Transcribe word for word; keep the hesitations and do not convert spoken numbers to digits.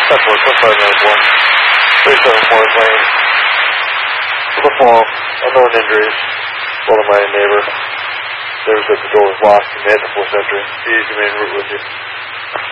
That's what, that's five nine one. thirty-seven Forest Lane. With a fall, unknown injuries. One of my neighbor. There was that the door was locked and they had to force entry. He used the main route with you.